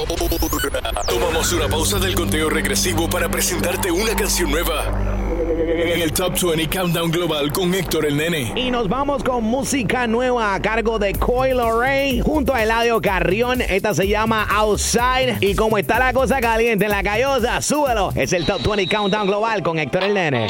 Tomamos una pausa del conteo regresivo para presentarte una canción nueva en el Top 20 Countdown Global con Héctor el Nene. Y nos vamos con música nueva a cargo de Coi Leray junto a Eladio Carrión. Esta se llama Outside. Y como está la cosa caliente en la callosa, súbelo. Es el Top 20 Countdown Global con Héctor el Nene.